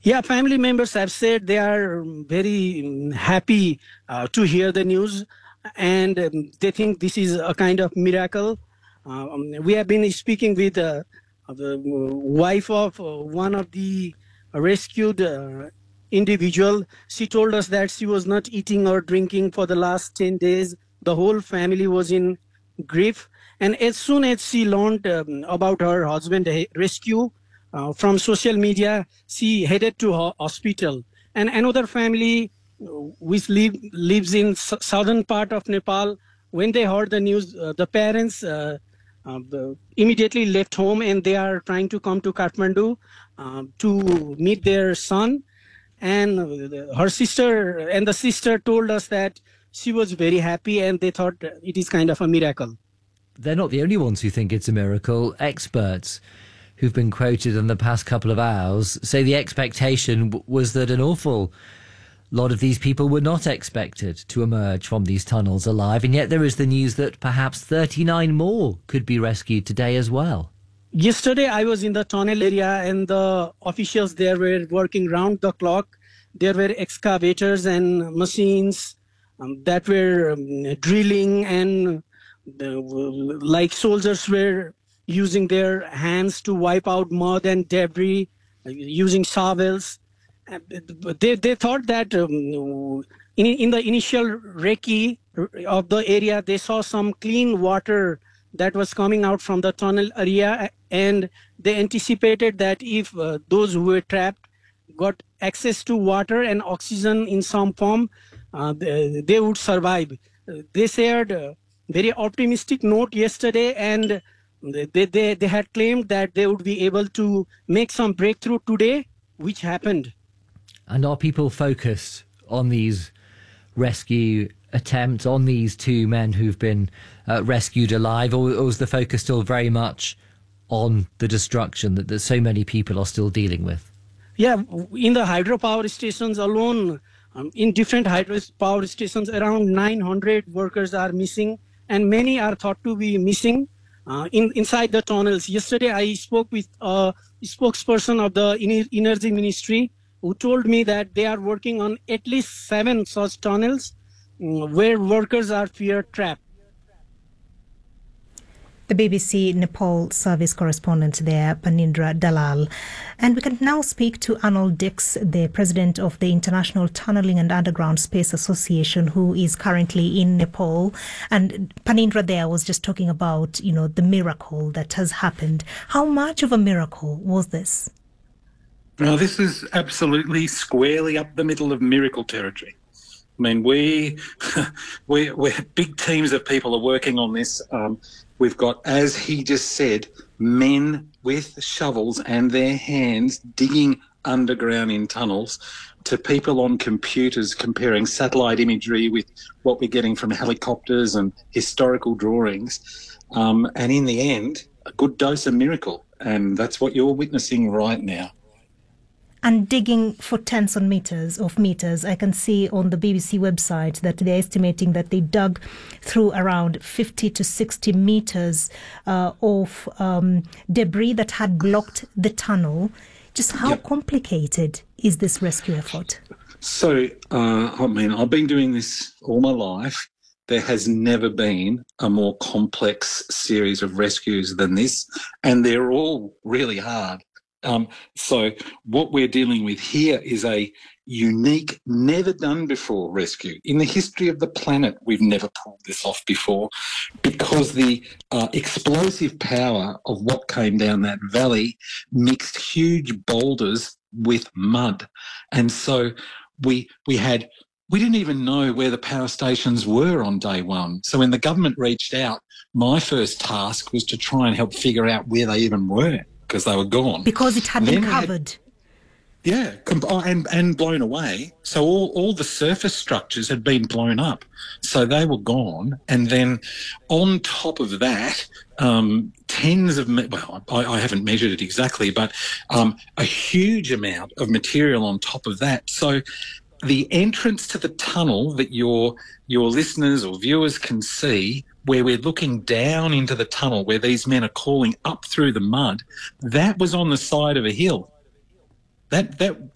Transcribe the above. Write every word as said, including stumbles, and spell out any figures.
Yeah, family members have said they are very um, happy uh, to hear the news, and um, they think this is a kind of miracle. Uh, Um, we have been speaking with uh, the wife of uh, one of the rescued uh, individual. She told us that she was not eating or drinking for the last ten days. The whole family was in grief. And as soon as she learned um, about her husband rescue uh, from social media, she headed to her hospital. And another family uh, which live, lives in s- southern part of Nepal, when they heard the news, uh, the parents uh, uh, the- immediately left home, and they are trying to come to Kathmandu uh, to meet their son. And uh, the- her sister and the sister told us that she was very happy, and they thought it is kind of a miracle. They're not the only ones who think it's a miracle. Experts who've been quoted in the past couple of hours say the expectation w- was that an awful lot of these people were not expected to emerge from these tunnels alive, and yet there is the news that perhaps thirty-nine more could be rescued today as well. Yesterday, I was in the tunnel area, and the officials there were working round the clock. There were excavators and machines um, that were um, drilling, and the, like soldiers were using their hands to wipe out mud and debris, uh, using shovels. Uh, They, they thought that um, in, in the initial recce of the area, they saw some clean water that was coming out from the tunnel area, and they anticipated that if uh, those who were trapped got access to water and oxygen in some form, uh, they, they would survive. Uh, They shared a very optimistic note yesterday, and they, they, they had claimed that they would be able to make some breakthrough today, which happened. And are people focused on these rescue attempts, on these two men who've been uh, rescued alive, or, or is the focus still very much on the destruction that, that so many people are still dealing with? Yeah, in the hydropower stations alone, um, in different hydropower stations, around nine hundred workers are missing, and many are thought to be missing uh, in inside the tunnels. Yesterday, I spoke with a spokesperson of the Ener- Energy Ministry who told me that they are working on at least seven such tunnels mm, where workers are feared trapped. The B B C Nepal service correspondent there, Panindra Dalal. And we can now speak to Arnold Dix, the president of the International Tunnelling and Underground Space Association, who is currently in Nepal. And Panindra there was just talking about, you know, the miracle that has happened. How much of a miracle was this? Well, this is absolutely squarely up the middle of miracle territory. I mean, we, we, we're big teams of people are working on this. Um, we've got, as he just said, men with shovels and their hands digging underground in tunnels, to people on computers comparing satellite imagery with what we're getting from helicopters and historical drawings. Um, and in the end, a good dose of miracle. And that's what you're witnessing right now. And digging for tens of meters of meters. I can see on the B B C website that they're estimating that they dug through around fifty to sixty meters uh, of um, debris that had blocked the tunnel. Just how yep. complicated is this rescue effort? So, uh, I mean, I've been doing this all my life. There has never been a more complex series of rescues than this, and they're all really hard. Um, so what we're dealing with here is a unique, never done before rescue. In the history of the planet, we've never pulled this off before, because the uh, explosive power of what came down that valley mixed huge boulders with mud. And so we we had we didn't even know where the power stations were on day one. So when the government reached out, my first task was to try and help figure out where they even were, because they were gone. Because it had then been covered. Had, yeah, and, and blown away. So all, all the surface structures had been blown up. So they were gone. And then on top of that, um, tens of, well, I, I haven't measured it exactly, but um, a huge amount of material on top of that. So the entrance to the tunnel that your your listeners or viewers can see, where we're looking down into the tunnel where these men are crawling up through the mud, that was on the side of a hill. That that